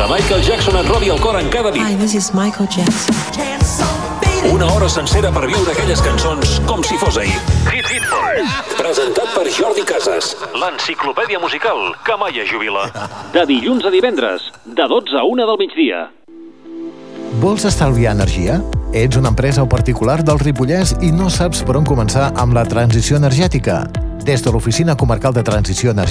Que Michael Jackson et robi el cor en cada dit. Hi, this is Michael Jackson. Una hora sencera per viure aquelles cançons com si fos ahir. Hit Parade. Presentat per Jordi Casas. L'enciclopèdia musical que mai es jubila. De dilluns a divendres, de 12 a 1 del migdia. Vols estalviar energia? Ets una empresa o particular del Ripollès i no saps per on començar amb la transició energètica? Des de l'Oficina Comarcal de Transició Energètica